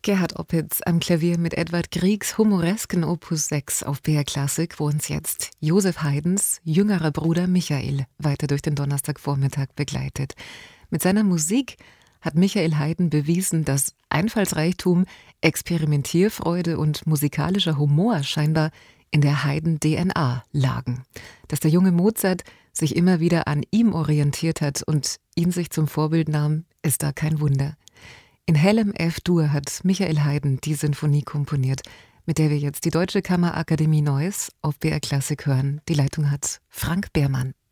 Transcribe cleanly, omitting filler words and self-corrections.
Gerhard Opitz am Klavier mit Edvard Griegs humoresken Opus 6 auf BR Klassik, wo uns jetzt Josef Haydns jüngerer Bruder Michael weiter durch den Donnerstagvormittag begleitet. Mit seiner Musik hat Michael Haydn bewiesen, dass Einfallsreichtum, Experimentierfreude und musikalischer Humor scheinbar in der Haydn-DNA lagen. Dass der junge Mozart sich immer wieder an ihm orientiert hat und ihn sich zum Vorbild nahm, ist da kein Wunder. In hellem F-Dur hat Michael Haydn die Sinfonie komponiert, mit der wir jetzt die Deutsche Kammerakademie Neuss auf BR Klassik hören. Die Leitung hat Frank Behrmann.